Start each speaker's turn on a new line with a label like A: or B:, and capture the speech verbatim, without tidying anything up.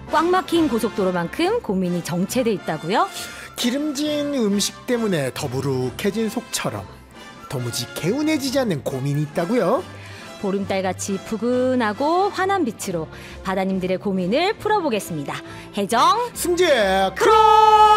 A: 꽉 막힌 고속도로만큼 고민이 정체돼 있다고요?
B: 기름진 음식 때문에 더부룩해진 속처럼 도무지 개운해지지 않는 고민이 있다고요?
A: 보름달같이 푸근하고 환한 빛으로 바다님들의 고민을 풀어보겠습니다. 해정
B: 승재 크로스!